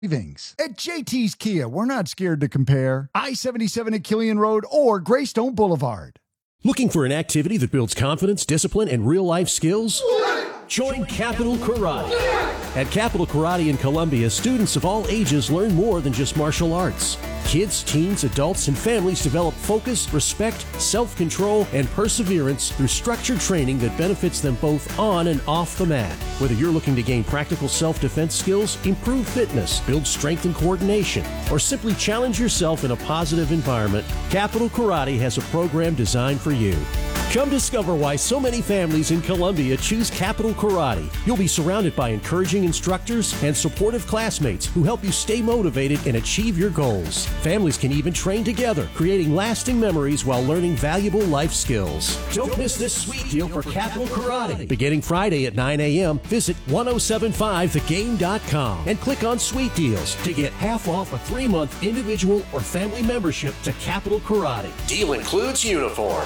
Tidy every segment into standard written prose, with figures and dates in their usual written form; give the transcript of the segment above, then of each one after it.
savings. At JT's Kia, we're not scared to compare I-77 at Killian Road or Greystone Boulevard. Looking for an activity that builds confidence, discipline, and real-life skills? Join Capital Karate. At Capital Karate in Columbia, students of all ages learn more than just martial arts. Kids, teens, adults, and families develop focus, respect, self-control, and perseverance through structured training that benefits them both on and off the mat. Whether you're looking to gain practical self-defense skills, improve fitness, build strength and coordination, or simply challenge yourself in a positive environment, Capital Karate has a program designed for you. Come discover why so many families in Columbia choose Capital Karate. You'll be surrounded by encouraging instructors and supportive classmates who help you stay motivated and achieve your goals. Families can even train together, creating lasting memories while learning valuable life skills. Don't miss this sweet deal for Capital Karate. Beginning Friday at 9 a.m., visit 1075thegame.com and click on Sweet Deals to get half off a 3-month individual or family membership to Capital Karate. Deal includes uniform.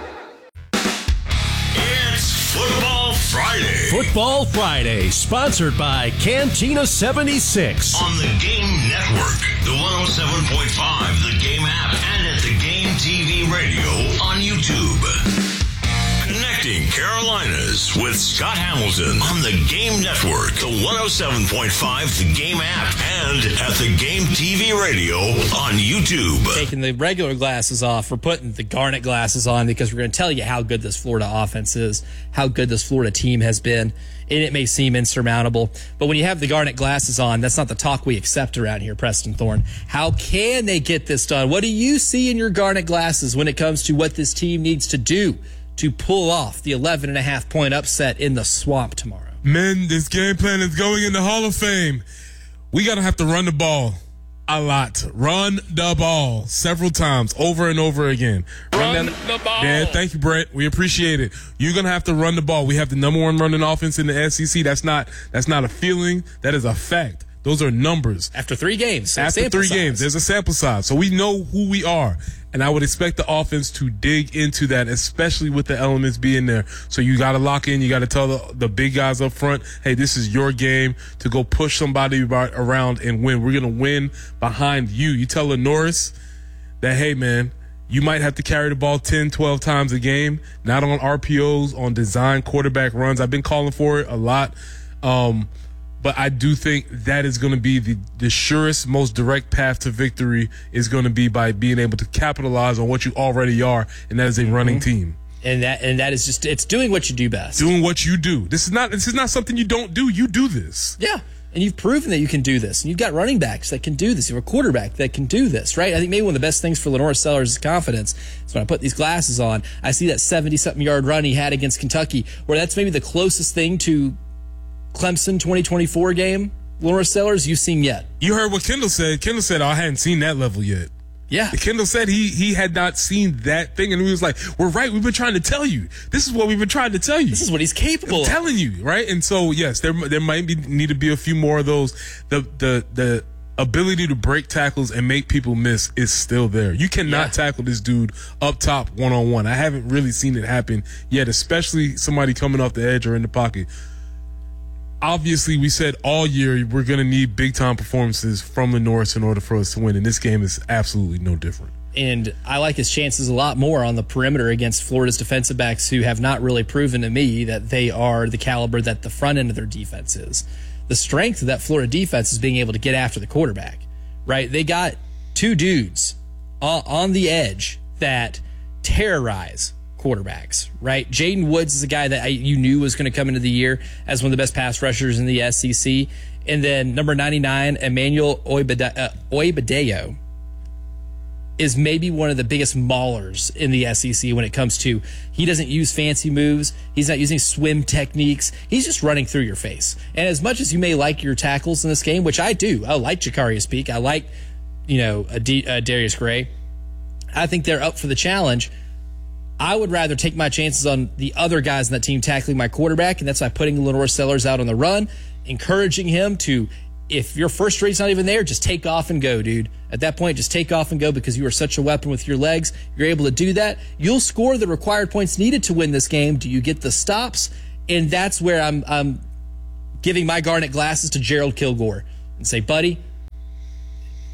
Football Friday. Football Friday, sponsored by Cantina 76. On the Game Network, the 107.5, the Game app, and at the Game TV radio on YouTube. Connecting Carolinas with Scott Hamilton on the Game Network, the 107.5, the Game app, and at the Game TV radio on YouTube. Taking the regular glasses off, we're putting the garnet glasses on because we're going to tell you how good this Florida offense is, how good this Florida team has been, and it may seem insurmountable. But when you have the garnet glasses on, that's not the talk we accept around here, Preston Thorne. How can they get this done? What do you see in your garnet glasses when it comes to what this team needs to do to pull off the 11.5-point upset in the Swamp tomorrow? Men, this game plan is going in the Hall of Fame. We got to have to run the ball a lot. Run the ball several times, over and over again. Run the ball. Yeah, thank you, Brett. We appreciate it. You're going to have to run the ball. We have the number 1 running offense in the SEC. That's not a feeling. That is a fact. Those are numbers. After 3 games. After 3 games, there's a sample size. So we know who we are. And I would expect the offense to dig into that, especially with the elements being there. So you got to lock in. You got to tell the big guys up front, hey, this is your game to go push somebody around and win. We're going to win behind you. You tell Norris that, hey, man, you might have to carry the ball 10, 12 times a game, not on RPOs, on design quarterback runs. I've been calling for it a lot. But I do think that is going to be the surest, most direct path to victory is going to be by being able to capitalize on what you already are, and that is a running team. And that is just, it's doing what you do best. Doing what you do. This is not something you don't do. You do this. Yeah. And you've proven that you can do this. And you've got running backs that can do this. You have a quarterback that can do this, right? I think maybe one of the best things for Lenore Sellers is confidence. So when I put these glasses on, I see that 70-something yard run he had against Kentucky, where that's maybe the closest thing to Clemson 2024 game, Lenore Sellers, you've seen yet. You heard what Kendall said. Kendall said, I hadn't seen that level yet. Yeah. Kendall said he had not seen that thing, and he was like, we're right. We've been trying to tell you. This is what we've been trying to tell you. This is what he's capable of. I'm telling you, right? And so, yes, there might need to be a few more of those. The ability to break tackles and make people miss is still there. You cannot tackle this dude up top one-on-one. I haven't really seen it happen yet, especially somebody coming off the edge or in the pocket. Obviously, we said all year we're going to need big-time performances from the North in order for us to win, and this game is absolutely no different. And I like his chances a lot more on the perimeter against Florida's defensive backs, who have not really proven to me that they are the caliber that the front end of their defense is. The strength of that Florida defense is being able to get after the quarterback, right? They got 2 dudes on the edge that terrorize quarterbacks, right? Jaden Woods is a guy that you knew was going to come into the year as one of the best pass rushers in the SEC. And then number 99, Emmanuel Oibadeo, is maybe one of the biggest maulers in the SEC when it comes to, he doesn't use fancy moves. He's not using swim techniques. He's just running through your face. And as much as you may like your tackles in this game, which I do, I like Jakarius Peak. I like, Darius Gray. I think they're up for the challenge. I would rather take my chances on the other guys in that team tackling my quarterback, and that's by putting Lenore Sellers out on the run, encouraging him to, if your first read's not even there, just take off and go, dude. At that point, just take off and go because you are such a weapon with your legs. You're able to do that. You'll score the required points needed to win this game. Do you get the stops? And that's where I'm giving my garnet glasses to Gerald Kilgore and say, buddy,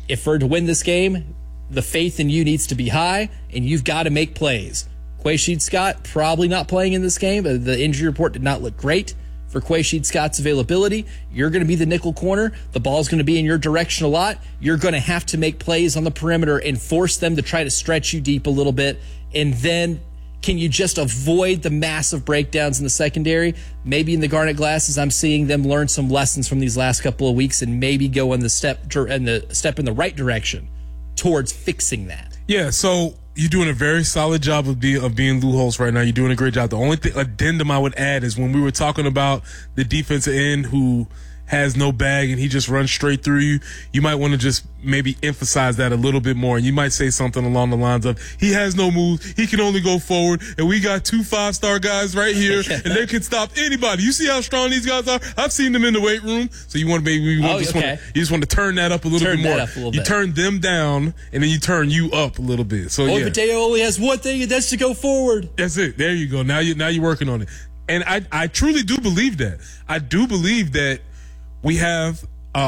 if we're to win this game, the faith in you needs to be high, and you've got to make plays. Quaysheed Scott probably not playing in this game. The injury report did not look great for Quaysheed Scott's availability. You're going to be the nickel corner. The ball's going to be in your direction a lot. You're going to have to make plays on the perimeter and force them to try to stretch you deep a little bit. And then can you just avoid the massive breakdowns in the secondary? Maybe in the Garnet Glasses, I'm seeing them learn some lessons from these last couple of weeks and maybe go in the step in the right direction towards fixing that. Yeah, so you're doing a very solid job of being Lou Holtz right now. You're doing a great job. The only addendum I would add is when we were talking about the defensive end who has no bag and he just runs straight through you, you might want to just maybe emphasize that a little bit more. And you might say something along the lines of, he has no moves, he can only go forward, and we got 2 5-star guys right here, and they can stop anybody. You see how strong these guys are? I've seen them in the weight room. So you want to you just want to turn that up a little bit more. You turn them down, and then you turn you up a little bit. So yeah. Mateo only has one thing, and that's to go forward. That's it. There you go. Now you're working on it. And I truly do believe that. I do believe that we have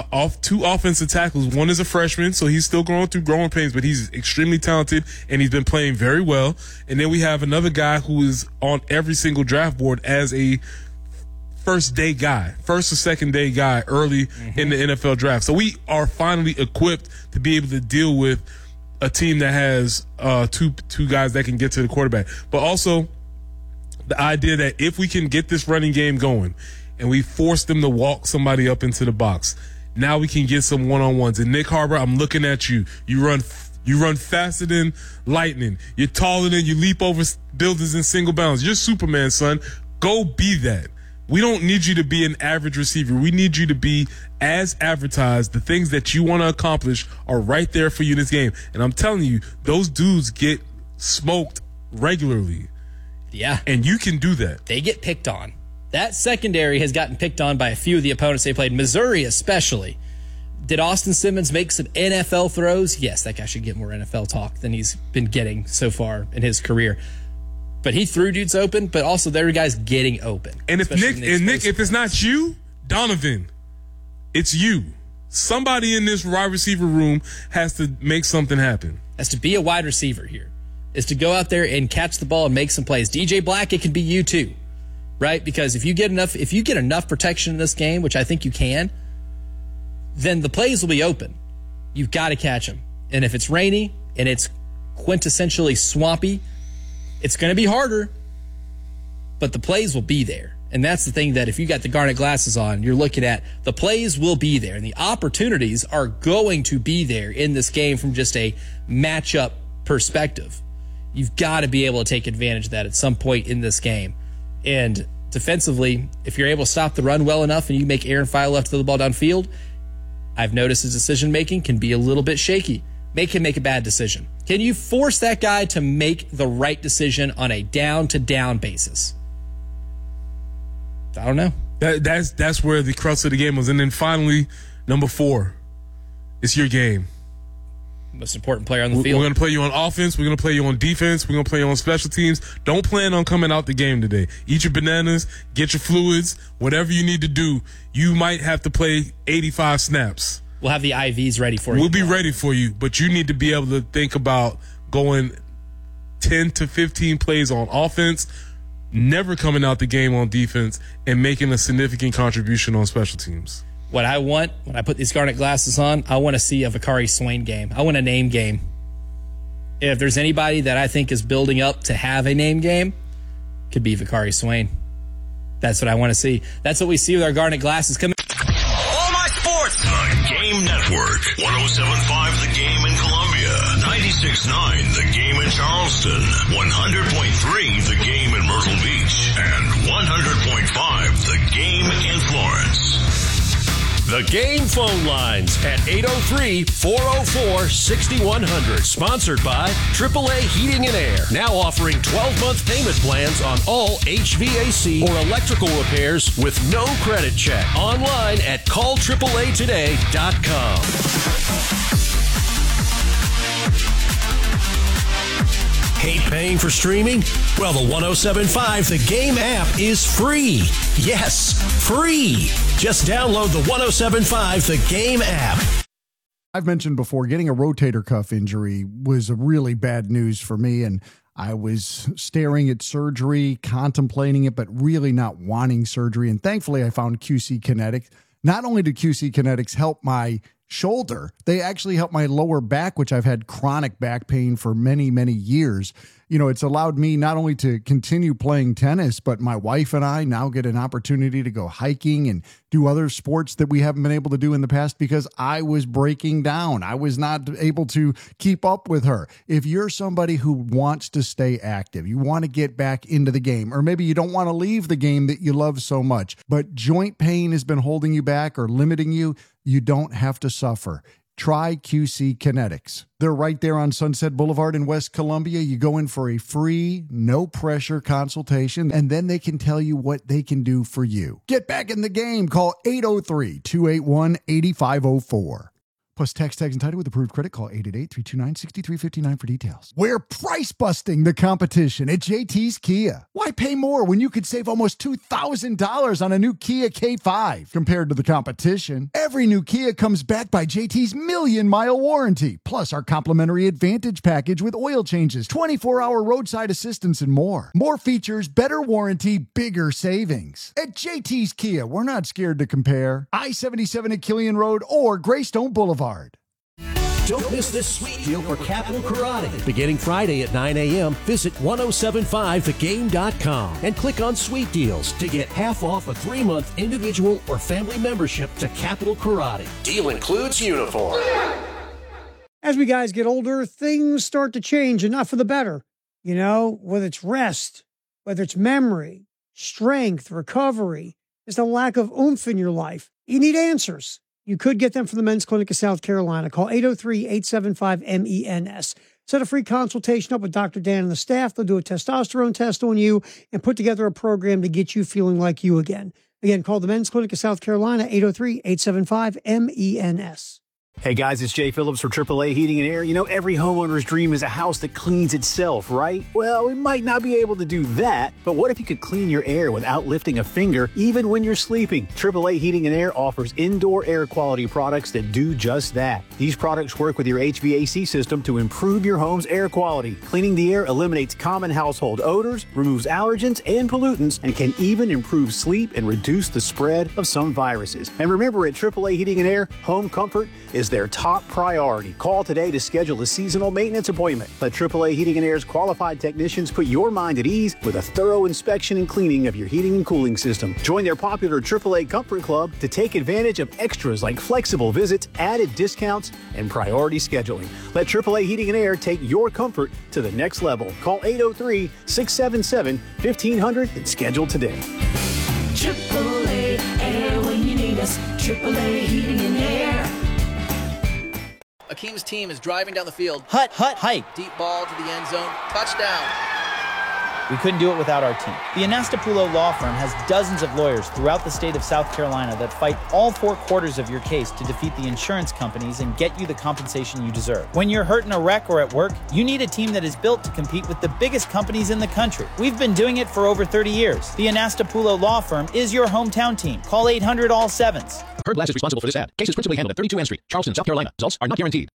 2 offensive tackles. One is a freshman, so he's still going through growing pains, but he's extremely talented, and he's been playing very well. And then we have another guy who is on every single draft board as a first or second day guy early in the NFL draft. So we are finally equipped to be able to deal with a team that has two guys that can get to the quarterback. But also the idea that if we can get this running game going, and we force them to walk somebody up into the box, now we can get some one-on-ones. And Nick Harbor, I'm looking at you. You run faster than lightning. You're taller than you leap over buildings in single bounds. You're Superman, son. Go be that. We don't need you to be an average receiver. We need you to be as advertised. The things that you want to accomplish are right there for you in this game. And I'm telling you, those dudes get smoked regularly. Yeah. And you can do that. They get picked on. That secondary has gotten picked on by a few of the opponents they played, Missouri especially. Did Austin Simmons make some NFL throws? Yes, that guy should get more NFL talk than he's been getting so far in his career. But he threw dudes open, but also there were guys getting open. And if Nick, if it's not you, Donovan, it's you. Somebody in this wide receiver room has to make something happen. Has to be a wide receiver here. Is to go out there and catch the ball and make some plays. DJ Black, it can be you too. Right? Because if you get enough protection in this game, which I think you can, then the plays will be open. You've got to catch them. And if it's rainy and it's quintessentially swampy, it's going to be harder, but the plays will be there. And that's the thing, that if you got the Garnet Glasses on, you're looking at the plays will be there and the opportunities are going to be there in this game from just a matchup perspective. You've got to be able to take advantage of that at some point in this game. And defensively, if you're able to stop the run well enough and you make Aaron File throw the ball downfield, I've noticed his decision-making can be a little bit shaky. Make him make a bad decision. Can you force that guy to make the right decision on a down-to-down basis? I don't know. That's where the crux of the game was. And then finally, number 4, it's your game. Most important player on the field. We're going to play you on offense. We're going to play you on defense. We're going to play you on special teams. Don't plan on coming out the game today. Eat your bananas, get your fluids, whatever you need to do. You might have to play 85 snaps. We'll have the IVs ready for you. We'll be ready for you, but you need to be able to think about going 10 to 15 plays on offense, never coming out the game on defense, and making a significant contribution on special teams. What I want, when I put these Garnet Glasses on, I want to see a Vakari Swain game. I want a name game. If there's anybody that I think is building up to have a name game, could be Vakari Swain. That's what I want to see. That's what we see with our Garnet Glasses coming. All my sports. The Game Network. 107.5 The Game in Columbia. 96.9 The Game in Charleston. 100.3 The Game in Myrtle Beach. And 100.5 The Game in Florence. The Game phone lines at 803-404-6100. Sponsored by AAA Heating and Air. Now offering 12-month payment plans on all HVAC or electrical repairs with no credit check. Online at callAAAtoday.com. Hate paying for streaming? Well, the 107.5 The Game app is free. Yes, free. Just download the 107.5 The Game app. I've mentioned before, getting a rotator cuff injury was a really bad news for me, and I was staring at surgery, contemplating it, but really not wanting surgery. And thankfully, I found QC Kinetics. Not only did QC Kinetics help my shoulder, they actually helped my lower back, which I've had chronic back pain for many, many years. You know, it's allowed me not only to continue playing tennis, but my wife and I now get an opportunity to go hiking and do other sports that we haven't been able to do in the past because I was breaking down. I was not able to keep up with her. If you're somebody who wants to stay active, you want to get back into the game, or maybe you don't want to leave the game that you love so much, but joint pain has been holding you back or limiting you, you don't have to suffer. Try QC Kinetics. They're right there on Sunset Boulevard in West Columbia. You go in for a free, no-pressure consultation, and then they can tell you what they can do for you. Get back in the game. Call 803-281-8504. Plus text tags and title with approved credit. Call 888-329-6359 for details. We're price busting the competition at JT's Kia. Why pay more when you could save almost $2,000 on a new Kia K5 compared to the competition? Every new Kia comes backed by JT's million-mile warranty, plus our complimentary Advantage package with oil changes, 24-hour roadside assistance, and more. More features, better warranty, bigger savings. At JT's Kia, we're not scared to compare. I-77 at Killian Road or Greystone Boulevard. Don't miss this sweet deal for Capital Karate. Beginning Friday at 9 a.m., visit 1075thegame.com and click on Sweet Deals to get half off a 3-month individual or family membership to Capital Karate. Deal includes uniform. As we guys get older, things start to change, and not for the better. You know, whether it's rest, whether it's memory, strength, recovery, there's a lack of oomph in your life. You need answers. You could get them from the Men's Clinic of South Carolina. Call 803-875-MENS. Set a free consultation up with Dr. Dan and the staff. They'll do a testosterone test on you and put together a program to get you feeling like you again. Again, call the Men's Clinic of South Carolina, 803-875-MENS. Hey guys, it's Jay Phillips for AAA Heating and Air. You know, every homeowner's dream is a house that cleans itself, right? Well, we might not be able to do that, but what if you could clean your air without lifting a finger, even when you're sleeping? AAA Heating and Air offers indoor air quality products that do just that. These products work with your HVAC system to improve your home's air quality. Cleaning the air eliminates common household odors, removes allergens and pollutants, and can even improve sleep and reduce the spread of some viruses. And remember, at AAA Heating and Air, home comfort is their top priority. Call today to schedule a seasonal maintenance appointment. Let AAA Heating and Air's qualified technicians put your mind at ease with a thorough inspection and cleaning of your heating and cooling system. Join their popular AAA Comfort Club to take advantage of extras like flexible visits, added discounts, and priority scheduling. Let AAA Heating and Air take your comfort to the next level. Call 803-677-1500 and schedule today. AAA Air when you need us. AAA Heating and Air. Akeem's team is driving down the field. Hut, hike. Deep ball to the end zone. Touchdown. We couldn't do it without our team. The Anastapulo Law Firm has dozens of lawyers throughout the state of South Carolina that fight all 4 quarters of your case to defeat the insurance companies and get you the compensation you deserve. When you're hurt in a wreck or at work, you need a team that is built to compete with the biggest companies in the country. We've been doing it for over 30 years. The Anastapulo Law Firm is your hometown team. Call 800-ALL-7s. Herb Glass is responsible for this ad. Case is principally handled at 32 N Street, Charleston, South Carolina. Results are not guaranteed.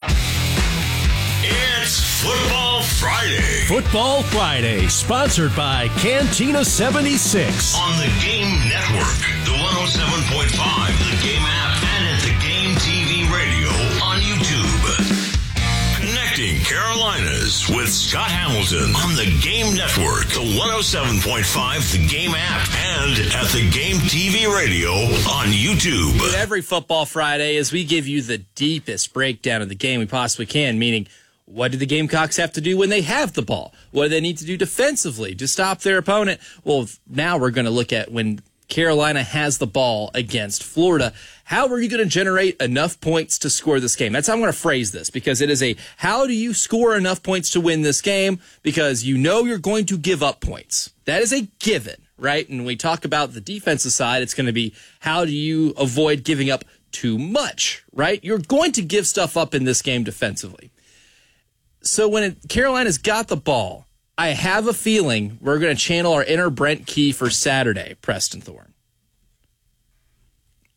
It's Football Friday. Football Friday, sponsored by Cantina 76. On the Game Network, the 107.5, the Game app, and at the Game TV radio on YouTube. Connecting Carolinas with Scott Hamilton on the Game Network, the 107.5, the Game app, and at the Game TV radio on YouTube. With every Football Friday, as we give you the deepest breakdown of the game we possibly can, meaning what do the Gamecocks have to do when they have the ball? What do they need to do defensively to stop their opponent? Well, now we're going to look at when Carolina has the ball against Florida. How are you going to generate enough points to score this game? That's how I'm going to phrase this, because it is a how do you score enough points to win this game, because you know you're going to give up points. That is a given, right? And when we talk about the defensive side, it's going to be how do you avoid giving up too much, right? You're going to give stuff up in this game defensively. So when Carolina's got the ball, I have a feeling we're going to channel our inner Brent Key for Saturday, Preston Thorne.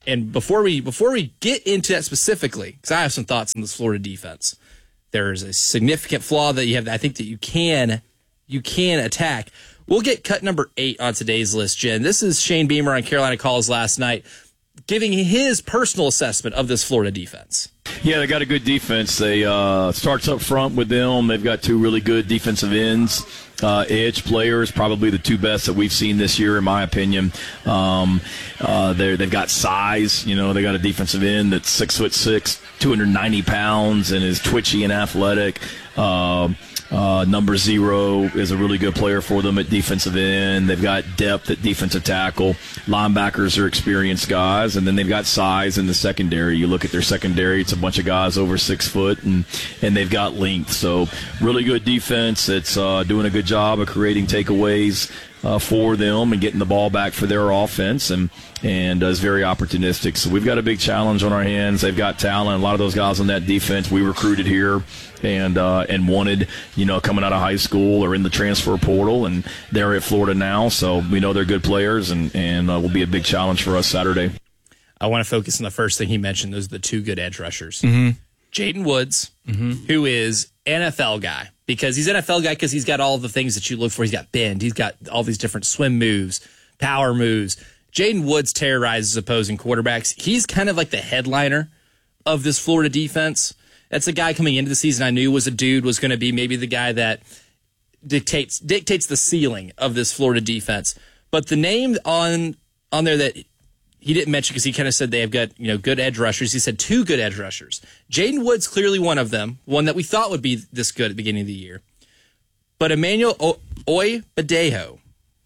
And before we get into that specifically, because I have some thoughts on this Florida defense, there is a significant flaw that you have. I think that you can attack. We'll get cut number 8 on today's list, Jen. This is Shane Beamer on Carolina Calls last night, giving his personal assessment of this Florida defense. Yeah, they got a good defense. They starts up front with them. They've got 2 really good defensive ends. Edge players, probably the 2 best that we've seen this year, in my opinion. They've got size. You know, they got a defensive end that's 6'6", 290 pounds, and is twitchy and athletic. Number 0 is a really good player for them at defensive end. They've got depth at defensive tackle. Linebackers are experienced guys, and then they've got size in the secondary. You look at their secondary, it's a bunch of guys over 6 foot, and they've got length. So really good defense. It's doing a good job of creating takeaways for them and getting the ball back for their offense, and is very opportunistic. So we've got a big challenge on our hands. They've got talent. A lot of those guys on that defense we recruited here and wanted, coming out of high school or in the transfer portal, and they're at Florida now. So we know they're good players, and will be a big challenge for us Saturday. I want to focus on the first thing he mentioned. Those are the 2 good edge rushers. Mm-hmm. Jaden Woods, who is NFL guy, because he's NFL guy because he's got all the things that you look for. He's got bend. He's got all these different swim moves, power moves. Jaden Woods terrorizes opposing quarterbacks. He's kind of like the headliner of this Florida defense. That's a guy coming into the season I knew was going to be maybe the guy that dictates the ceiling of this Florida defense. But the name on there that he didn't mention, because he kind of said they have got good edge rushers. He said 2 good edge rushers. Jaden Woods clearly one of them, one that we thought would be this good at the beginning of the year. But Emmanuel Oybadeo,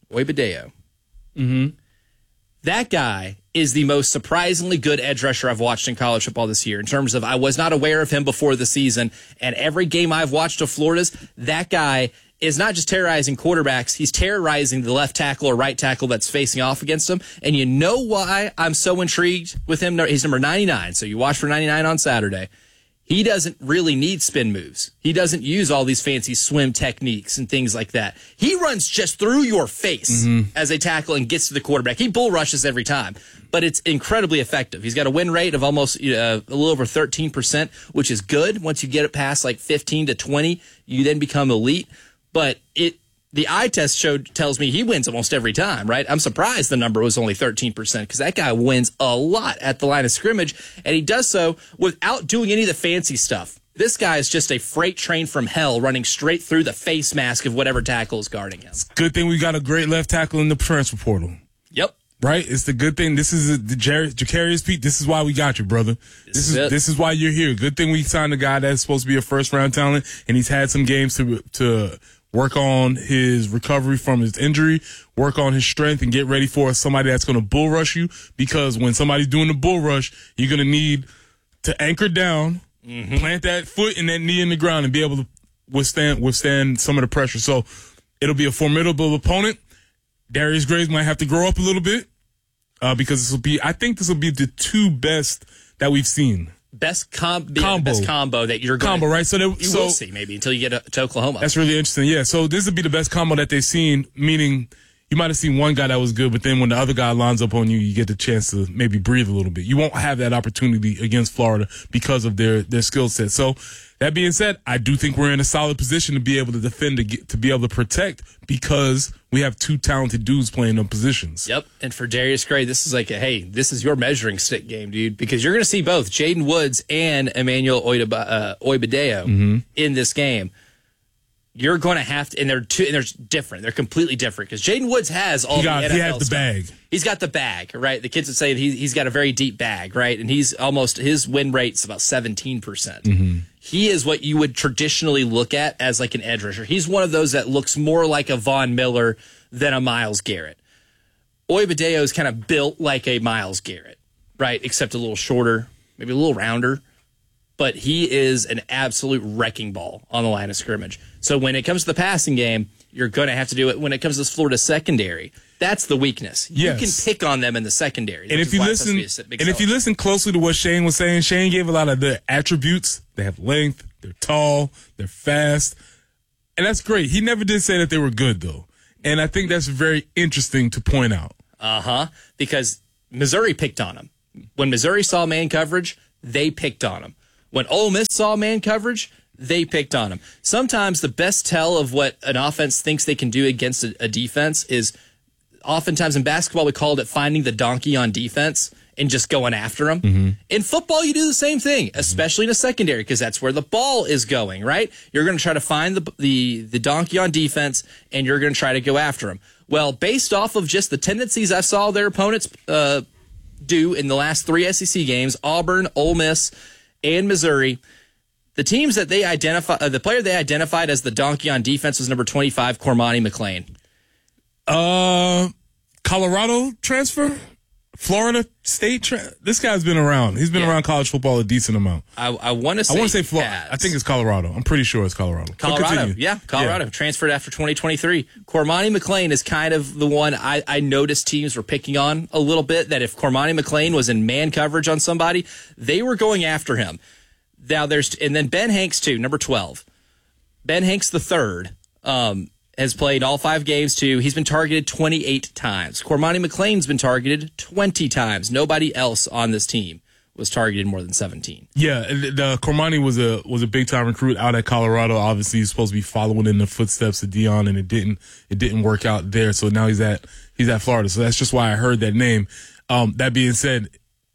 that guy is the most surprisingly good edge rusher I've watched in college football this year. In terms of, I was not aware of him before the season, and every game I've watched of Florida's, that guy is not just terrorizing quarterbacks, he's terrorizing the left tackle or right tackle that's facing off against him. And you know why I'm so intrigued with him? He's number 99, so you watch for 99 on Saturday. He doesn't really need spin moves. He doesn't use all these fancy swim techniques and things like that. He runs just through your face as a tackle and gets to the quarterback. He bull rushes every time, but it's incredibly effective. He's got a win rate of almost a little over 13%, which is good. Once you get it past like 15 to 20, you then become elite. But the eye test tells me he wins almost every time, right? I'm surprised the number was only 13%, because that guy wins a lot at the line of scrimmage, and he does so without doing any of the fancy stuff. This guy is just a freight train from hell running straight through the face mask of whatever tackle is guarding him. Good thing we got a great left tackle in the transfer portal. Yep. Right? It's the good thing. This is the Jacarius Pete. This is why we got you, brother. This is why you're here. Good thing we signed a guy that's supposed to be a first-round talent, and he's had some games to work on his recovery from his injury, work on his strength, and get ready for somebody that's going to bull rush you, because when somebody's doing the bull rush, you're going to need to anchor down, plant that foot and that knee in the ground, and be able to withstand some of the pressure. So it'll be a formidable opponent. Darius Graves might have to grow up a little bit, because I think this will be the 2 best that we've seen. Best combo that you're going to, right? So will see maybe until you get to Oklahoma. That's really interesting. Yeah. So this would be the best combo that they've seen, meaning you might have seen one guy that was good, but then when the other guy lines up on you, you get the chance to maybe breathe a little bit. You won't have that opportunity against Florida because of their skill set. So that being said, I do think we're in a solid position to be able to defend, to be able to protect, because we have 2 talented dudes playing them positions. Yep. And for Darius Gray, this is like this is your measuring stick game, dude, because you're going to see both Jaden Woods and Emmanuel Oybadeo in this game. You're going to have to, and they're different. They're completely different, because Jaden Woods has all the NFL he has the stuff. bag. He's got the bag, right? The kids would say he's got a very deep bag, right? And his win rate's about 17%. He is what you would traditionally look at as like an edge rusher. He's one of those that looks more like a Von Miller than a Myles Garrett. Oybadeo is kind of built like a Myles Garrett, right? Except a little shorter, maybe a little rounder. But he is an absolute wrecking ball on the line of scrimmage. So when it comes to the passing game, you're going to have to do it. When it comes to this Florida secondary, that's the weakness. Yes. You can pick on them in the secondary. And if you listen closely to what Shane was saying, Shane gave a lot of the attributes. They have length, they're tall, they're fast. And that's great. He never did say that they were good, though. And I think that's very interesting to point out. Because Missouri picked on him. When Missouri saw man coverage, they picked on him. When Ole Miss saw man coverage, they picked on him. Sometimes the best tell of what an offense thinks they can do against a defense is, oftentimes in basketball, we called it finding the donkey on defense and just going after them. Mm-hmm. In football, you do the same thing, especially in a secondary, because that's where the ball is going, right? You're going to try to find the donkey on defense, and you're going to try to go after them. Well, based off of just the tendencies I saw their opponents do in the last 3 SEC games, Auburn, Ole Miss, and Missouri, the teams that they the player they identified as the donkey on defense was number 25, Cormani McClain. Colorado transfer? Florida State? This guy's been around. He's been around college football a decent amount. I want to say Florida. I think it's Colorado. I'm pretty sure it's Colorado. Colorado. Transferred after 2023. Cormani McClain is kind of the one I noticed teams were picking on a little bit, that if Cormani McClain was in man coverage on somebody, they were going after him. Now and then Ben Hanks too, number 12. Ben Hanks the third. Has played all 5 games too. He's been targeted 28 times. Cormani McClain's been targeted 20 times. Nobody else on this team was targeted more than 17. Yeah, the Cormani was a big time recruit out at Colorado. Obviously, he's supposed to be following in the footsteps of Deion, and it didn't work out there. So now he's at Florida. So that's just why I heard that name. That being said,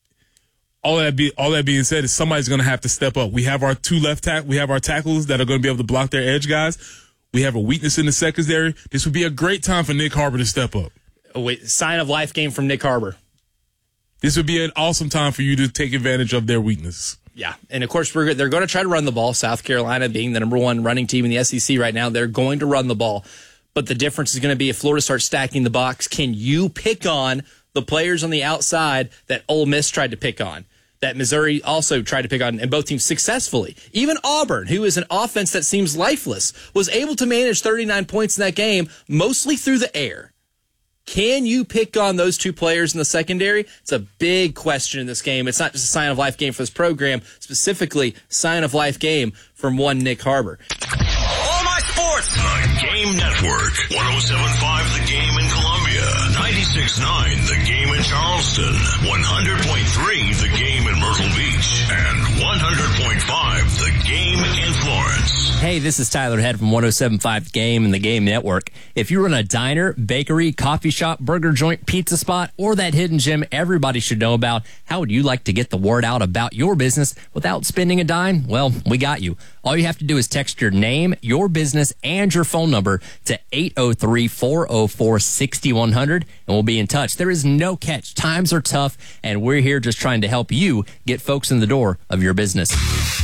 all that being said is somebody's going to have to step up. We have our 2 left tackles. We have our tackles that are going to be able to block their edge guys. We have a weakness in the secondary. This would be a great time for Nick Harbor to step up. Sign of life game from Nick Harbor. This would be an awesome time for you to take advantage of their weakness. Yeah, and of course they're going to try to run the ball. South Carolina being the number 1 running team in the SEC right now, they're going to run the ball. But the difference is going to be if Florida starts stacking the box, can you pick on the players on the outside that Ole Miss tried to pick on, that Missouri also tried to pick on, and both teams successfully? Even Auburn, who is an offense that seems lifeless, was able to manage 39 points in that game, mostly through the air. Can you pick on those 2 players in the secondary? It's a big question in this game. It's not just a sign of life game for this program, specifically sign of life game from one Nick Harbor. All my sports. The Game Network. 107.5 The Game in Columbia. 96.9 The Game in Charleston. 100.3 The Game in Myrtle Beach. And 100.5 The Game in Florence. Hey, this is Tyler Head from 107.5 The Game and The Game Network. If you run a diner, bakery, coffee shop, burger joint, pizza spot, or that hidden gem everybody should know about, how would you like to get the word out about your business without spending a dime? Well, we got you. All you have to do is text your name, your business, and your phone number to 803-404-6100, and we'll be in touch. There is no catch. Times are tough, and we're here just trying to help you get folks in the door of your business.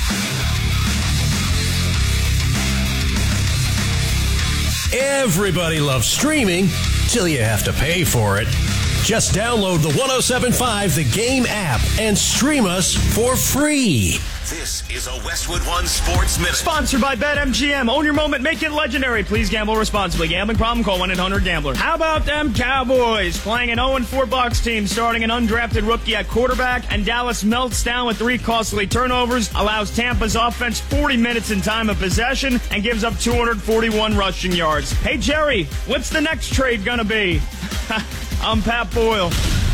Everybody loves streaming till you have to pay for it. Just download the 107.5 The Game app and stream us for free. This is a Westwood One Sports Minute. Sponsored by BetMGM. Own your moment, make it legendary. Please gamble responsibly. Gambling problem? Call 1-800-GAMBLER. How about them Cowboys playing an 0-4 Bucs team, starting an undrafted rookie at quarterback, and Dallas melts down with 3 costly turnovers, allows Tampa's offense 40 minutes in time of possession, and gives up 241 rushing yards. Hey, Jerry, what's the next trade gonna be? I'm Pat Boyle.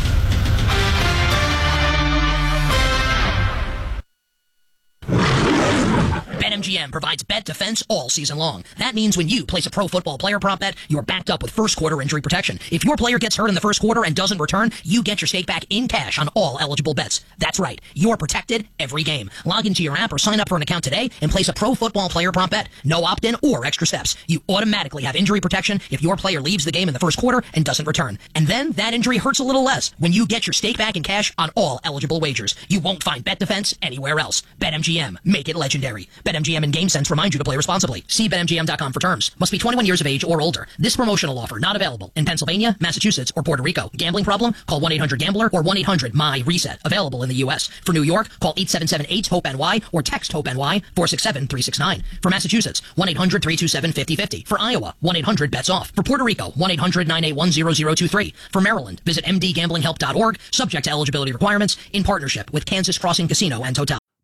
BetMGM provides bet defense all season long. That means when you place a pro football player prop bet, you're backed up with first quarter injury protection. If your player gets hurt in the first quarter and doesn't return, you get your stake back in cash on all eligible bets. That's right. You're protected every game. Log into your app or sign up for an account today and place a pro football player prop bet. No opt-in or extra steps. You automatically have injury protection if your player leaves the game in the first quarter and doesn't return. And then that injury hurts a little less when you get your stake back in cash on all eligible wagers. You won't find bet defense anywhere else. BetMGM. Make it legendary. BetMGM and GameSense remind you to play responsibly. See BetMGM.com for terms. Must be 21 years of age or older. This promotional offer not available in Pennsylvania, Massachusetts, or Puerto Rico. Gambling problem? Call 1-800-GAMBLER or 1-800-MY-RESET. Available in the U.S. For New York, call 877-8-HOPE-NY or text HOPE-NY 467-369. For Massachusetts, 1-800-327-5050. For Iowa, 1-800-BETS-OFF. For Puerto Rico, 1-800-981-0023. For Maryland, visit mdgamblinghelp.org. Subject to eligibility requirements in partnership with Kansas Crossing Casino and Hotel.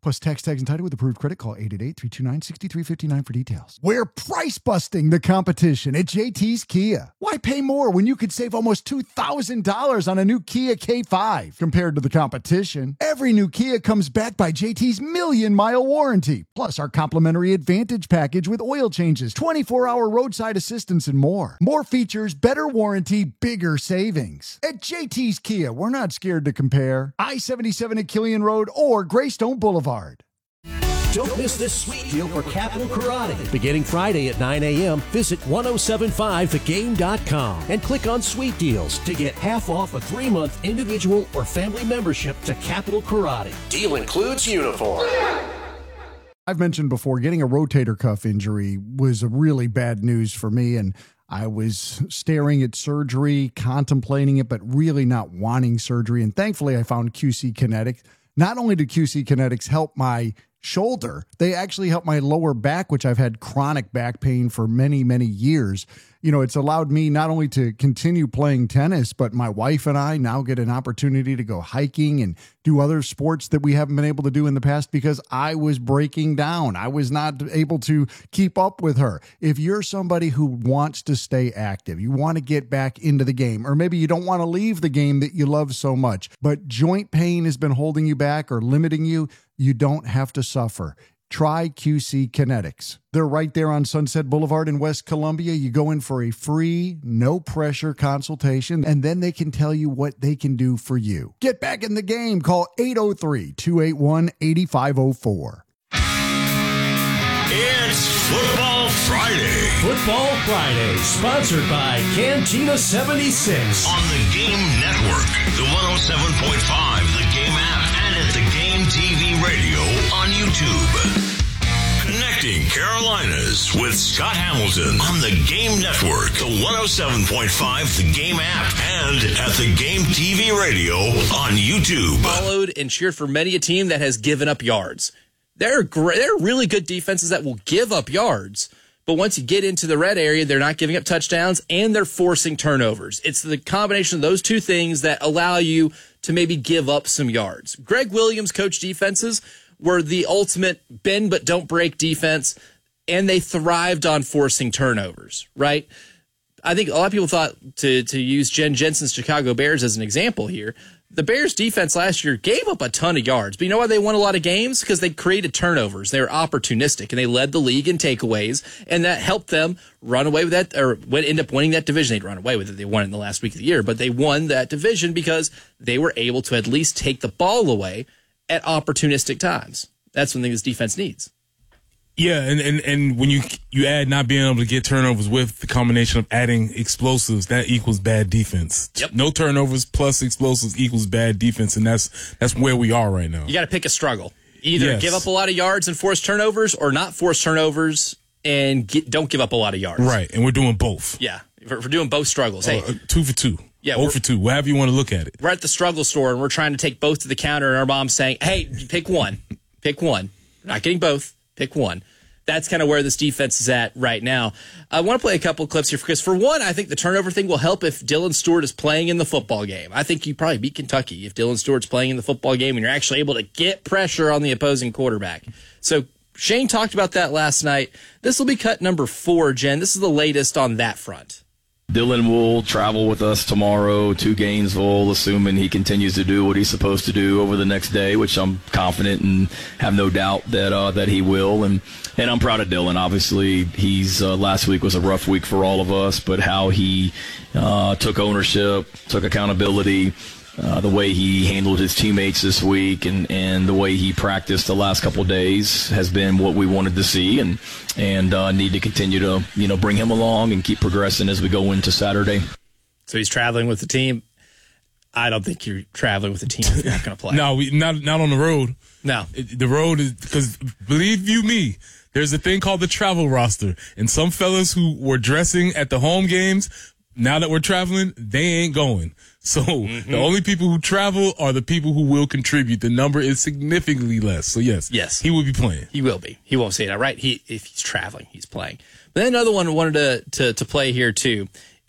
Plus tax tags and title with approved credit. Call 888-329-6359 for details. We're price busting the competition at JT's Kia. Why pay more when you could save almost $2,000 on a new Kia K5 compared to the competition? Every new Kia comes backed by JT's million-mile warranty, plus our complimentary Advantage package with oil changes, 24-hour roadside assistance, and more. More features, better warranty, bigger savings. At JT's Kia, we're not scared to compare. I-77 at Killian Road or Greystone Boulevard. Don't miss this sweet deal for Capital Karate. Beginning Friday at 9 a.m., visit 1075thegame.com and click on Sweet Deals to get half off a 3-month individual or family membership to Capital Karate. Deal includes uniform. I've mentioned before, getting a rotator cuff injury was a really bad news for me, and I was staring at surgery, contemplating it, but really not wanting surgery. And thankfully, I found QC Kinetics. Not only did QC Kinetics help my shoulder, they actually helped my lower back, which I've had chronic back pain for many, many years. You know, it's allowed me not only to continue playing tennis, but my wife and I now get an opportunity to go hiking and do other sports that we haven't been able to do in the past because I was breaking down. I was not able to keep up with her. If you're somebody who wants to stay active, you want to get back into the game, or maybe you don't want to leave the game that you love so much, but joint pain has been holding you back or limiting you, you don't have to suffer. Try QC Kinetics. They're right there on Sunset Boulevard in West Columbia. You go in for a free, no-pressure consultation, and then they can tell you what they can do for you. Get back in the game. Call 803-281-8504. It's Football Friday. Football Friday, sponsored by Cantina 76. On the Game Network, the 107.5, the Game app, and at the Game TV radio on YouTube. Connecting Carolinas with Scott Hamilton on the Game Network, the 107.5, the Game app, and at the Game TV radio on YouTube. Followed and cheered for many a team that has given up yards. There are really good defenses that will give up yards, but once you get into the red area, they're not giving up touchdowns and they're forcing turnovers. It's the combination of those two things that allow you to maybe give up some yards. Greg Williams coached defenses were the ultimate bend but don't break defense, and they thrived on forcing turnovers, right? I think a lot of people thought to use Jen Jensen's Chicago Bears as an example here. The Bears defense last year gave up a ton of yards, but you know why they won a lot of games? Because they created turnovers. They were opportunistic, and they led the league in takeaways, and that helped them run away with that, or end up winning that division. They'd run away with it. They won it in the last week of the year, but they won that division because they were able to at least take the ball away at opportunistic times. That's one thing this defense needs. Yeah, and when you add not being able to get turnovers with the combination of adding explosives, that equals bad defense. Yep. No turnovers plus explosives equals bad defense, and that's where we are right now. You got to pick a struggle. Either give up a lot of yards and force turnovers, or not force turnovers and don't give up a lot of yards. Right, and we're doing both. Yeah, we're doing both struggles. Hey, 2 for 2. Yeah, 0 for 2, however you want to look at it. We're at the struggle store, and we're trying to take both to the counter, and our mom's saying, hey, pick one. Pick one. We're not getting both. Pick one. That's kind of where this defense is at right now. I want to play a couple of clips here because, for one, I think the turnover thing will help if Dylan Stewart is playing in the football game. I think you probably beat Kentucky if Dylan Stewart's playing in the football game and you're actually able to get pressure on the opposing quarterback. So Shane talked about that last night. This will be cut number 4, Jen. This is the latest on that front. Dylan will travel with us tomorrow to Gainesville, assuming he continues to do what he's supposed to do over the next day, which I'm confident and have no doubt that he will. And I'm proud of Dylan. Obviously, he's last week was a rough week for all of us, but how he took ownership, took accountability, the way he handled his teammates this week and the way he practiced the last couple of days has been what we wanted to see, and need to continue to bring him along and keep progressing as we go into Saturday. So he's traveling with the team. I don't think you're traveling with the team if you're not going to play. No, not on the road. No. The road is, because believe you me, there's a thing called the travel roster, and some fellas who were dressing at the home games, now that we're traveling, they ain't going. So the only people who travel are the people who will contribute. The number is significantly less. So yes, he will be playing. He will be. He won't say that, right? If he's traveling, he's playing. But then another one I wanted to play here too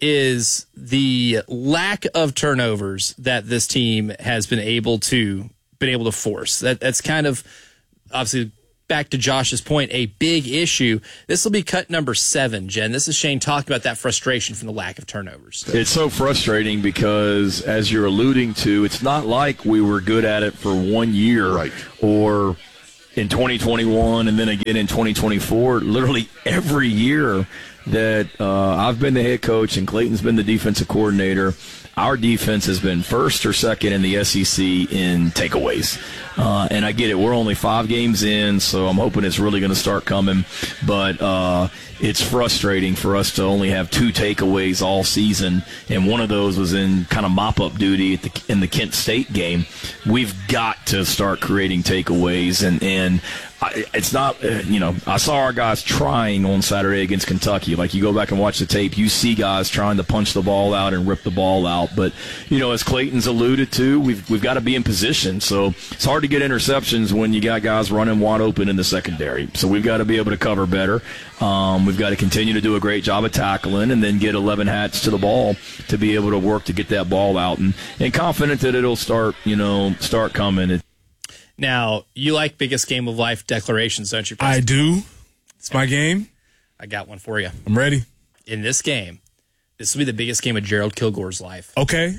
is the lack of turnovers that this team has been able to force. That's kind of obviously, back to Josh's point, a big issue. This will be cut number 7, Jen. This is Shane talking about that frustration from the lack of turnovers. It's so frustrating because, as you're alluding to, it's not like we were good at it for 1 year or in 2021 and then again in 2024. Literally every year that I've been the head coach and Clayton's been the defensive coordinator, our defense has been first or second in the SEC in takeaways. And I get it. We're only 5 games in, so I'm hoping it's really going to start coming. But it's frustrating for us to only have 2 takeaways all season, and one of those was in kind of mop-up duty in the Kent State game. We've got to start creating takeaways, and it's not, I saw our guys trying on Saturday against Kentucky. Like, you go back and watch the tape, you see guys trying to punch the ball out and rip the ball out. But, as Clayton's alluded to, we've got to be in position. So it's hard to get interceptions when you got guys running wide open in the secondary. So we've got to be able to cover better. We've got to continue to do a great job of tackling and then get 11 hats to the ball to be able to work to get that ball out. And confident that it'll start coming. Now, you like biggest game of life declarations, don't you, Preston? I do. It's my game. I got one for you. I'm ready. In this game, this will be the biggest game of Gerald Kilgore's life. Okay.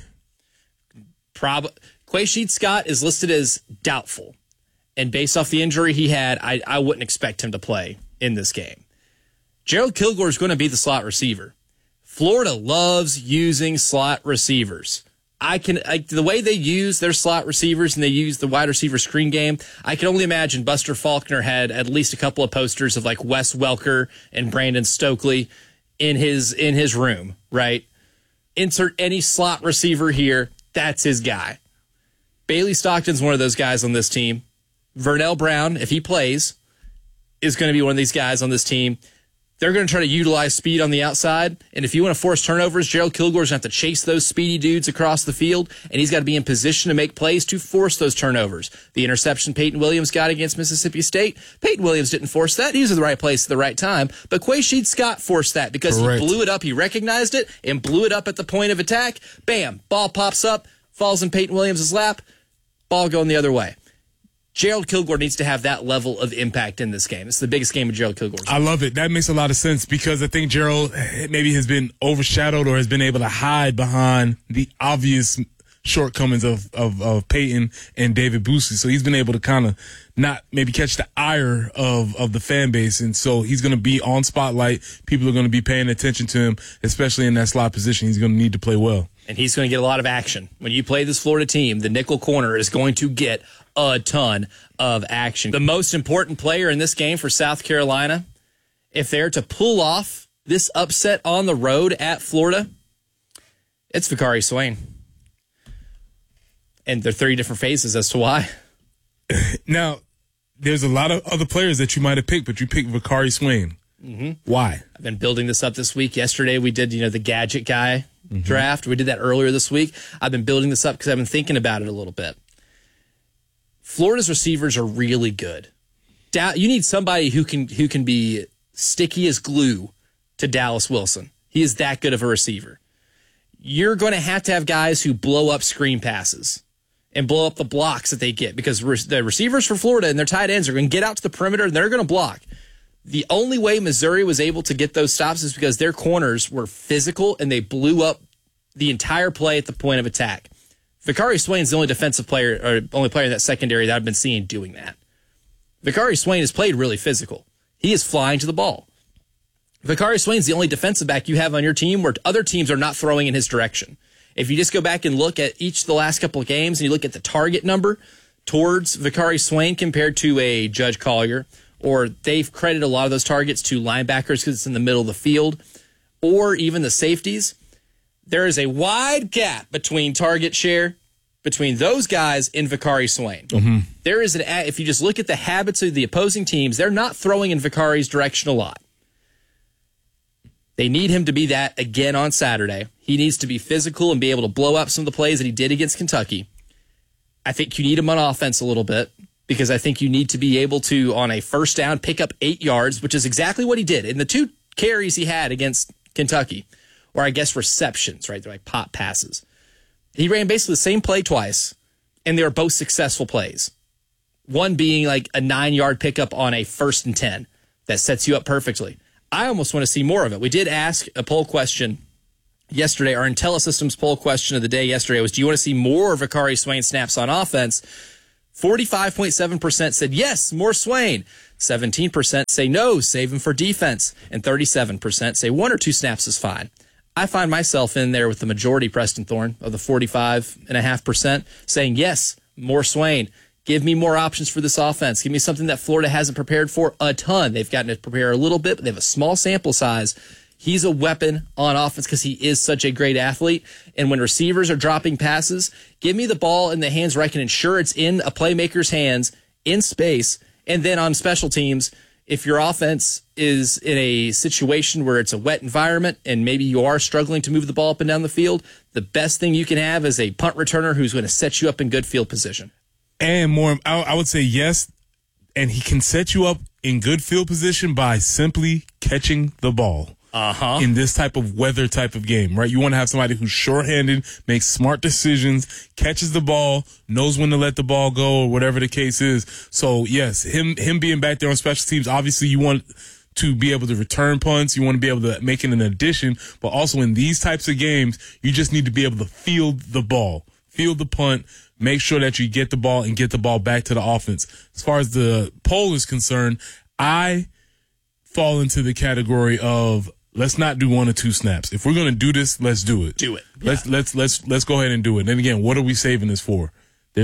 Quay Scott is listed as doubtful. And based off the injury he had, I wouldn't expect him to play in this game. Gerald Kilgore is going to be the slot receiver. Florida loves using slot receivers. The way they use their slot receivers and they use the wide receiver screen game, I can only imagine Buster Faulkner had at least a couple of posters of like Wes Welker and Brandon Stokely in his room, right? Insert any slot receiver here, that's his guy. Bailey Stockton's one of those guys on this team. Vernell Brown, if he plays, is going to be one of these guys on this team. They're going to try to utilize speed on the outside. And if you want to force turnovers, Gerald Kilgore's going to have to chase those speedy dudes across the field, and he's got to be in position to make plays to force those turnovers. The interception Peyton Williams got against Mississippi State, Peyton Williams didn't force that. He was in the right place at the right time. But Quay Scott forced that because Correct. He blew it up. He recognized it and blew it up at the point of attack. Bam, ball pops up, falls in Peyton Williams' lap, ball going the other way. Gerald Kilgore needs to have that level of impact in this game. It's the biggest game of Gerald Kilgore's life. I love it. That makes a lot of sense because I think Gerald maybe has been overshadowed or has been able to hide behind the obvious shortcomings of Peyton and David Boosie. So he's been able to kind of not maybe catch the ire of the fan base. And so he's going to be on spotlight. People are going to be paying attention to him, especially in that slot position. He's going to need to play well. And he's going to get a lot of action. When you play this Florida team, the nickel corner is going to get a ton of action. The most important player in this game for South Carolina, if they're to pull off this upset on the road at Florida, it's Vakari Swain. And there are 3 different phases as to why. Now, there's a lot of other players that you might have picked, but you picked Vakari Swain. Mm-hmm. Why? I've been building this up this week. Yesterday we did, the gadget guy draft. We did that earlier this week. I've been building this up because I've been thinking about it a little bit. Florida's receivers are really good. You need somebody who can be sticky as glue to Dallas Wilson. He is that good of a receiver. You're going to have guys who blow up screen passes and blow up the blocks that they get because the receivers for Florida and their tight ends are going to get out to the perimeter and they're going to block. The only way Missouri was able to get those stops is because their corners were physical and they blew up the entire play at the point of attack. Vakari Swain's the only defensive player or only player in that secondary that I've been seeing doing that. Vakari Swain has played really physical. He is flying to the ball. Vakari Swain's the only defensive back you have on your team where other teams are not throwing in his direction. If you just go back and look at each of the last couple of games and you look at the target number towards Vakari Swain compared to a Judge Collier, or they've credited a lot of those targets to linebackers because it's in the middle of the field, or even the safeties, there is a wide gap between target share between those guys and Vakari Swain. Mm-hmm. There is if you just look at the habits of the opposing teams, they're not throwing in Vakari's direction a lot. They need him to be that again on Saturday. He needs to be physical and be able to blow up some of the plays that he did against Kentucky. I think you need him on offense a little bit because I think you need to be able to, on a first down, pick up 8 yards, which is exactly what he did in the 2 carries he had against Kentucky, or I guess receptions, right? They're like pop passes. He ran basically the same play twice, and they were both successful plays. One being like a 9-yard pickup on a 1st and 10 that sets you up perfectly. I almost want to see more of it. We did ask a poll question yesterday. Our IntelliSystems poll question of the day yesterday was, do you want to see more Vicari Swain snaps on offense? 45.7% said yes, more Swain. 17% say no, save him for defense. And 37% say 1 or 2 snaps is fine. I find myself in there with the majority, Preston Thorne, of the 45.5%, saying yes, more Swain. Give me more options for this offense. Give me something that Florida hasn't prepared for a ton. They've gotten to prepare a little bit, but they have a small sample size. He's a weapon on offense because he is such a great athlete. And when receivers are dropping passes, give me the ball in the hands where I can ensure it's in a playmaker's hands in space. And then on special teams, if your offense is in a situation where it's a wet environment and maybe you are struggling to move the ball up and down the field, the best thing you can have is a punt returner who's going to set you up in good field position. And more, I would say yes, and he can set you up in good field position by simply catching the ball. In this type of weather type of game, right? You want to have somebody who's short-handed, makes smart decisions, catches the ball, knows when to let the ball go or whatever the case is. So, yes, him being back there on special teams, obviously you want to be able to return punts. You want to be able to make it an addition. But also in these types of games, you just need to be able to field the ball, field the punt, make sure that you get the ball and get the ball back to the offense. As far as the poll is concerned, I fall into the category of let's not do 1 or 2 snaps. If we're going to do this, let's do it. Do it. Yeah. Let's go ahead and do it. And again, what are we saving this for? There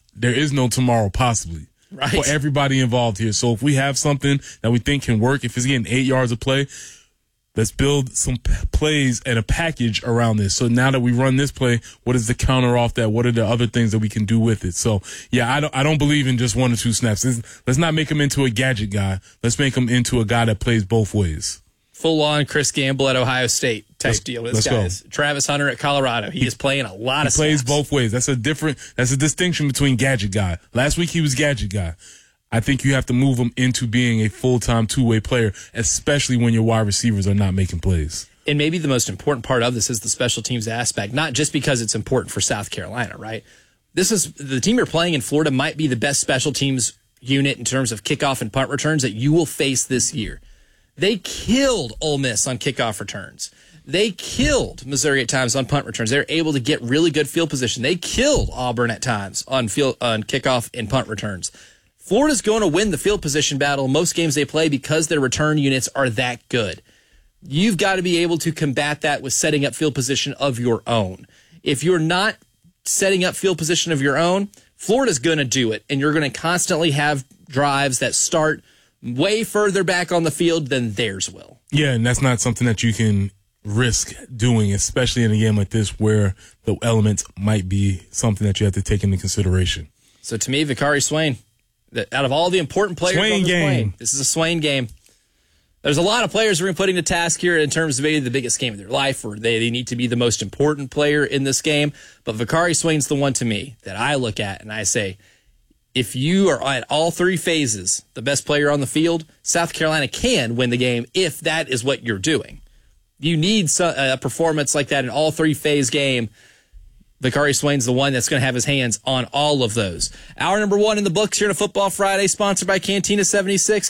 is no tomorrow possibly for everybody involved here. So if we have something that we think can work, if it's getting 8 yards of play, let's build some plays and a package around this. So now that we run this play, what is the counter off that? What are the other things that we can do with it? So yeah, I don't believe in just 1 or 2 snaps. Let's not make him into a gadget guy. Let's make him into a guy that plays both ways. Full-on Chris Gamble at Ohio State type deal. This guy is Travis Hunter at Colorado. He is playing a lot of snaps. He plays both ways. That's a distinction between gadget guy. Last week he was gadget guy. I think you have to move him into being a full-time two-way player, especially when your wide receivers are not making plays. And maybe the most important part of this is the special teams aspect, not just because it's important for South Carolina, right? This is the team you're playing in Florida might be the best special teams unit in terms of kickoff and punt returns that you will face this year. They killed Ole Miss on kickoff returns. They killed Missouri at times on punt returns. They were able to get really good field position. They killed Auburn at times on kickoff and punt returns. Florida's going to win the field position battle most games they play because their return units are that good. You've got to be able to combat that with setting up field position of your own. If you're not setting up field position of your own, Florida's going to do it, and you're going to constantly have drives that start way further back on the field than theirs will. Yeah, and that's not something that you can risk doing, especially in a game like this where the elements might be something that you have to take into consideration. So to me, Vicari Swain, out of all the important players on this plane, this is a Swain game. There's a lot of players we're putting to task here in terms of maybe the biggest game of their life, or they need to be the most important player in this game. But Vicari Swain's the one to me that I look at and I say, if you are at all 3 phases, the best player on the field, South Carolina can win the game if that is what you're doing. You need a performance like that in all 3-phase game. Vicari Swain's the one that's going to have his hands on all of those. Hour number 1 in the books here on a Football Friday, sponsored by Cantina 76.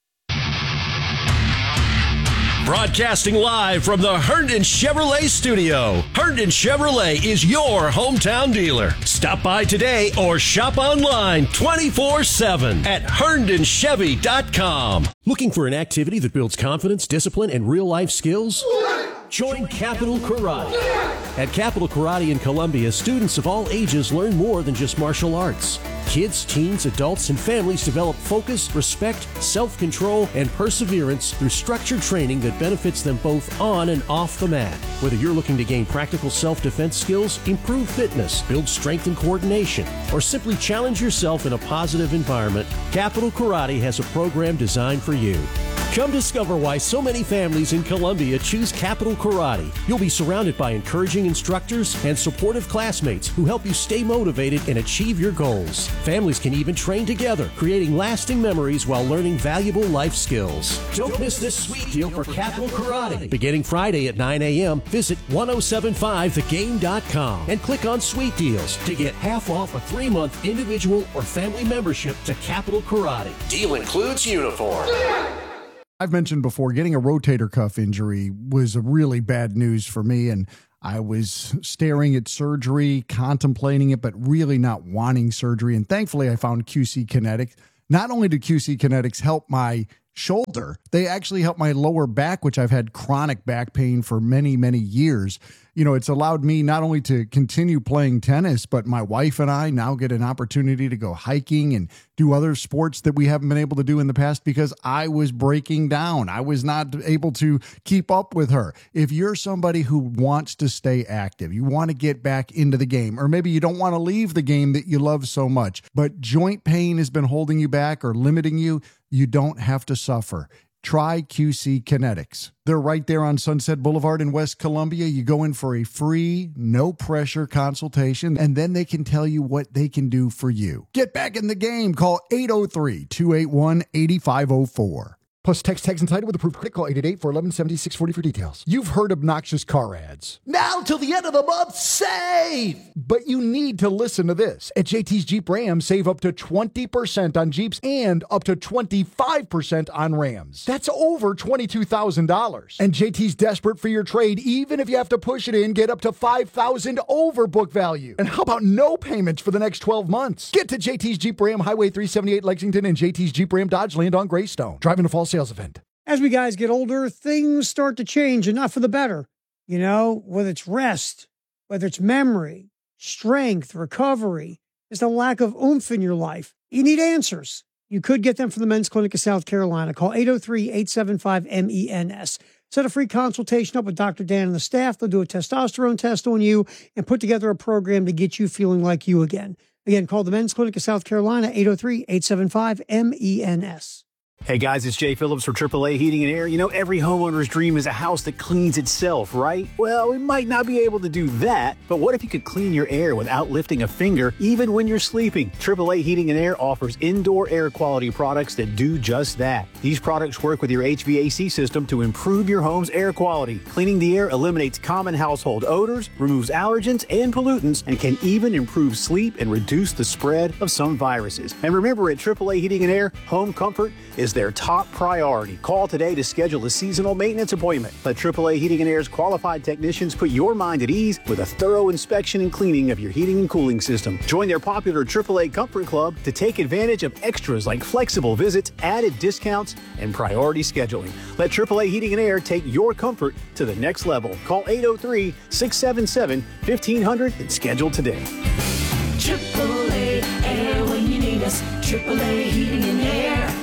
Broadcasting live from the Herndon Chevrolet studio. Herndon Chevrolet is your hometown dealer. Stop by today or shop online 24/7 at HerndonChevy.com. Looking for an activity that builds confidence, discipline, and real-life skills? Join Capital Karate. At Capital Karate in Columbia, students of all ages learn more than just martial arts. Kids, teens, adults, and families develop focus, respect, self-control, and perseverance through structured training that benefits them both on and off the mat. Whether you're looking to gain practical self-defense skills, improve fitness, build strength and coordination, or simply challenge yourself in a positive environment, Capital Karate has a program designed for you. Come discover why so many families in Columbia choose Capital Karate. You'll be surrounded by encouraging instructors and supportive classmates who help you stay motivated and achieve your goals. Families can even train together, creating lasting memories while learning valuable life skills. Don't miss this sweet deal for Capital Karate. Beginning Friday at 9 a.m., visit 1075thegame.com and click on Sweet Deals to get half off a 3-month individual or family membership to Capital Karate. Deal includes uniform. I've mentioned before, getting a rotator cuff injury was a really bad news for me, and I was staring at surgery, contemplating it, but really not wanting surgery. And thankfully, I found QC Kinetics. Not only did QC Kinetics help my shoulder, they actually helped my lower back, which I've had chronic back pain for many, many years. You know, it's allowed me not only to continue playing tennis, but my wife and I now get an opportunity to go hiking and do other sports that we haven't been able to do in the past because I was breaking down. I was not able to keep up with her. If you're somebody who wants to stay active, you want to get back into the game, or maybe you don't want to leave the game that you love so much, but joint pain has been holding you back or limiting you, you don't have to suffer. Try QC Kinetics. They're right there on Sunset Boulevard in West Columbia. You go in for a free, no-pressure consultation, and then they can tell you what they can do for you. Get back in the game. Call 803-281-8504. Plus, text tags and title with approved credit. Call 888-411-7640 for details. You've heard obnoxious car ads. Now till the end of the month, save! But you need to listen to this. At JT's Jeep Ram, save up to 20% on Jeeps and up to 25% on Rams. That's over $22,000. And JT's desperate for your trade. Even if you have to push it in, get up to $5,000 over book value. And how about no payments for the next 12 months? Get to JT's Jeep Ram, Highway 378 Lexington, and JT's Jeep Ram Dodge Land on Greystone. Driving a fall sales event. As we guys get older, things start to change, and not for the better. You know, whether it's rest, whether it's memory, strength, recovery, there's a lack of oomph in your life. You need answers. You could get them from the Men's Clinic of South Carolina. Call 803-875-MENS. Set a free consultation up with Dr. Dan and the staff. They'll do a testosterone test on you and put together a program to get you feeling like you again. Again, call the Men's Clinic of South Carolina, 803-875-MENS. Hey guys, it's Jay Phillips for AAA Heating and Air. You know, every homeowner's dream is a house that cleans itself, right? Well, we might not be able to do that, but what if you could clean your air without lifting a finger, even when you're sleeping? AAA Heating and Air offers indoor air quality products that do just that. These products work with your HVAC system to improve your home's air quality. Cleaning the air eliminates common household odors, removes allergens and pollutants, and can even improve sleep and reduce the spread of some viruses. And remember, at AAA Heating and Air, home comfort is their top priority. Call today to schedule a seasonal maintenance appointment. Let AAA Heating and Air's qualified technicians put your mind at ease with a thorough inspection and cleaning of your heating and cooling system. Join their popular AAA Comfort Club to take advantage of extras like flexible visits, added discounts, and priority scheduling. Let AAA Heating and Air take your comfort to the next level. Call 803-677-1500 and schedule today. AAA Air when you need us. AAA Heating and Air.